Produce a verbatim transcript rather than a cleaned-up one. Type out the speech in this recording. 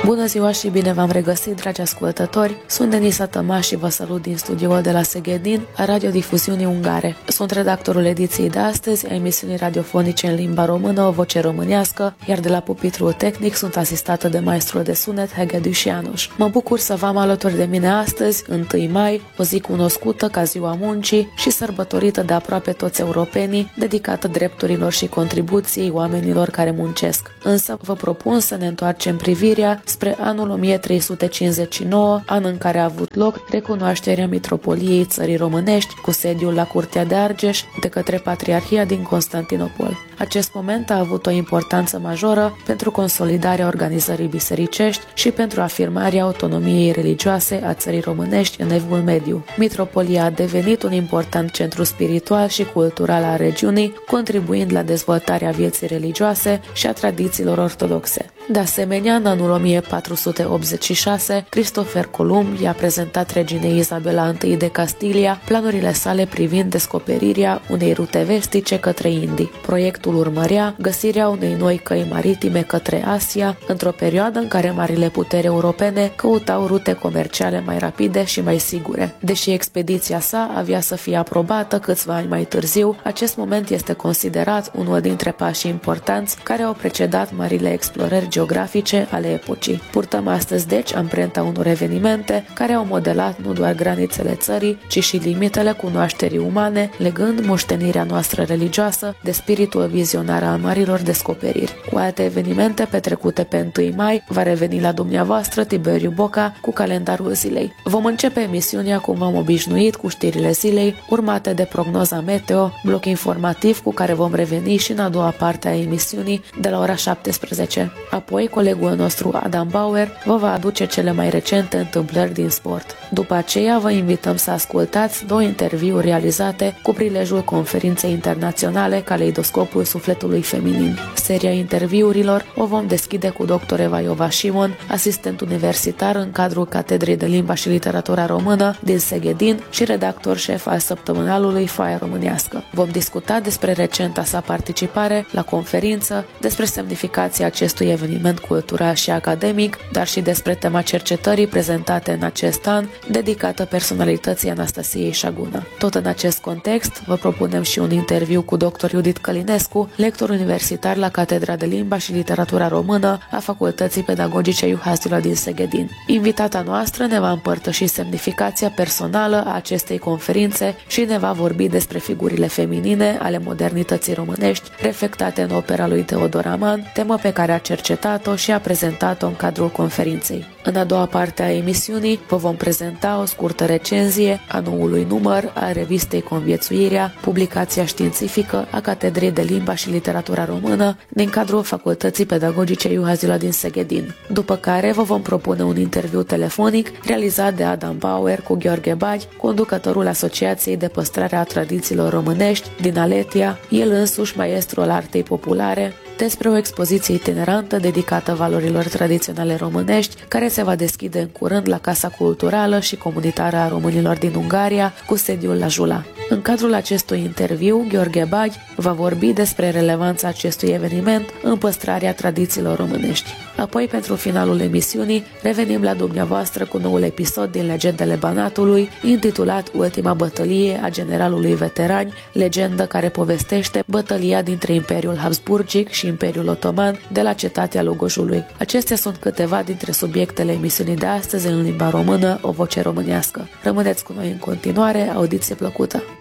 Bună ziua și bine v-am regăsit, dragi ascultători! Sunt Denisa Tămaș și vă salut din studioul de la Szegedin, a radiodifuziunii ungare. Sunt redactorul ediției de astăzi a emisiunii radiofonice în limba română, O Voce Românească, iar de la pupitrul tehnic sunt asistată de maestrul de sunet Hegedűs János. Mă bucur să vă am alături de mine astăzi, întâi mai, o zi cunoscută ca Ziua Muncii și sărbătorită de aproape toți europenii, dedicată drepturilor și contribuției oamenilor care muncesc. Însă vă propun să ne întoarcem privirea spre anul o mie trei sute cincizeci și nouă, an în care a avut loc recunoașterea Mitropoliei Țării Românești cu sediul la Curtea de Argeș de către Patriarhia din Constantinopol. Acest moment a avut o importanță majoră pentru consolidarea organizării bisericești și pentru afirmarea autonomiei religioase a țării românești în Evul Mediu. Mitropolia a devenit un important centru spiritual și cultural al regiunii, contribuind la dezvoltarea vieții religioase și a tradițiilor ortodoxe. De asemenea, în anul o mie patru sute optzeci și șase, Cristofer Columb i-a prezentat reginei Izabela I de Castilia planurile sale privind descoperirea unei rute vestice către Indii. Proiectul urmărea găsirea unei noi căi maritime către Asia, într-o perioadă în care marile puteri europene căutau rute comerciale mai rapide și mai sigure. Deși expediția sa avea să fie aprobată câțiva ani mai târziu, acest moment este considerat unul dintre pașii importanți care au precedat marile explorări geografice ale epocii. Purtăm astăzi, deci, amprenta unor evenimente care au modelat nu doar granițele țării, ci și limitele cunoașterii umane, legând moștenirea noastră religioasă de spiritul vizionar al marilor descoperiri. Cu alte evenimente petrecute pe întâi mai, va reveni la dumneavoastră Tiberiu Boca cu calendarul zilei. Vom începe emisiunea cum v-am obișnuit cu știrile zilei, urmate de prognoza meteo, bloc informativ cu care vom reveni și în a doua parte a emisiunii de la ora șaptesprezece. Apoi, colegul nostru Adam Bauer vă va aduce cele mai recente întâmplări din sport. După aceea, vă invităm să ascultați două interviuri realizate cu prilejul conferinței internaționale Caleidoscopul Sufletului Feminin. Seria interviurilor o vom deschide cu doctor Eva Iova Simon, asistent universitar în cadrul Catedrei de Limba și Literatura Română din Szegedin și redactor șef al săptămânalului Foaia Românească. Vom discuta despre recenta sa participare la conferință, despre semnificația acestui eveniment cultural și academic, dar și despre tema cercetării prezentate în acest an, dedicată personalității Anastasiei Șaguna. Tot în acest context, vă propunem și un interviu cu doctor Judit Călinescu, lector universitar la Catedra de Limba și Literatura Română a Facultății Pedagogice Juhasdula din Szegedin. Invitata noastră ne va împărtăși semnificația personală a acestei conferințe și ne va vorbi despre figurile feminine ale modernității românești, reflectate în opera lui Teodor Aman, temă pe care a cercetat-o și a prezentat-o în cadrul conferinței. În a doua parte a emisiunii vă vom prezenta o scurtă recenzie a noului număr al revistei Conviețuirea, publicația științifică a Catedrei de Limba și Literatura Română din cadrul Facultății Pedagogice Juhasdula din Szegedin. După care vă vom propune un interviu telefonic realizat de Adam Bauer cu Gheorghe Bagi, conducătorul Asociației de Păstrare a Tradițiilor Românești din Aletia, el însuși maestru al artei populare, despre o expoziție itinerantă dedicată valorilor tradiționale românești, care se va deschide în curând la Casa Culturală și Comunitară a Românilor din Ungaria, cu sediul la Jula. În cadrul acestui interviu, Gheorghe Bagi va vorbi despre relevanța acestui eveniment în păstrarea tradițiilor românești. Apoi, pentru finalul emisiunii, revenim la dumneavoastră cu noul episod din Legendele Banatului, intitulat Ultima bătălie a generalului veterani, legendă care povestește bătălia dintre Imperiul Habsburgic și Imperiul Otoman de la cetatea Lugojului. Acestea sunt câteva dintre subiectele emisiunii de astăzi în limba română, O Voce Românească. Rămâneți cu noi în continuare, audiție plăcută!